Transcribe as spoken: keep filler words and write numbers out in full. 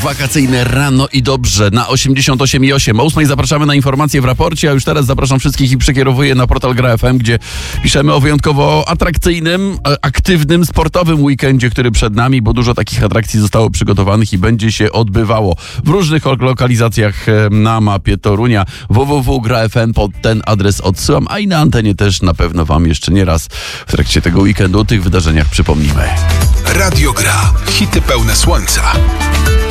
wakacyjne rano i dobrze na osiemdziesiąt osiem i osiem. O ósmej zapraszamy na informacje w raporcie, a już teraz zapraszam wszystkich i przekierowuję na portal Gra F M, gdzie piszemy o wyjątkowo atrakcyjnym, aktywnym, sportowym weekendzie, który przed nami, bo dużo takich atrakcji zostało przygotowanych i będzie się odbywało w różnych lokalizacjach na mapie Torunia. w w w kropka gra f m pod ten adres odsyłam, a i na antenie też na pewno wam jeszcze nie raz w trakcie tego weekendu o tych wydarzeniach przypomnimy. Radio Gra. Hity pełne słońca.